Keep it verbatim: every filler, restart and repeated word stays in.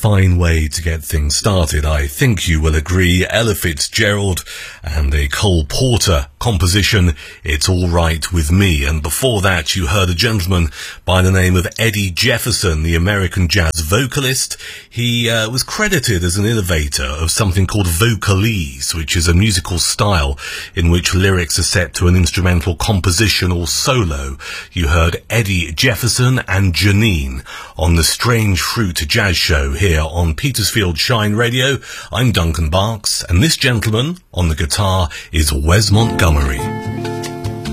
fine way to get things started. I think you will agree. Ella Fitzgerald and a Cole Porter composition, It's All Right With Me. And before that, you heard a gentleman by the name of Eddie Jefferson, the American jazz vocalist. He uh, was credited as an innovator of something called vocalese, which is a musical style in which lyrics are set to an instrumental composition or solo. You heard Eddie Jefferson and Janine on the Strange Fruit Jazz Show here on Petersfield Shine Radio. I'm Duncan Barks, and this gentleman on the guitar is Wes Montgomery.